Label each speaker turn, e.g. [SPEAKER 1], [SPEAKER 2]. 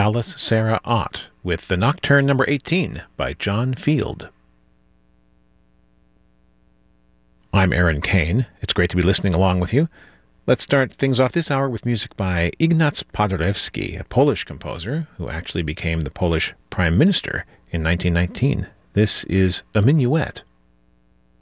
[SPEAKER 1] Alice Sarah Ott with the Nocturne number 18 by John Field. I'm Aaron Kane. It's great to be listening along with you. Let's start things off this hour with music by Ignaz Paderewski, a Polish composer who actually became the Polish Prime Minister in 1919. This is a minuet.